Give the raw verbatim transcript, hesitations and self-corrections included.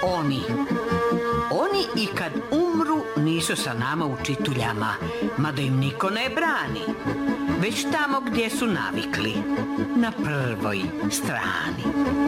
oni. Oni i kad umru nisu sa nama u čituljama, mada im niko ne brani, već tamo gdje su navikli, na prvoj strani.